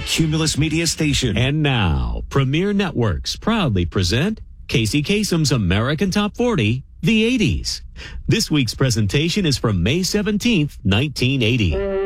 Cumulus Media Station. And now, Premier Networks proudly present Casey Kasem's American Top 40, the 80s. This week's presentation is from May 17th, 1980.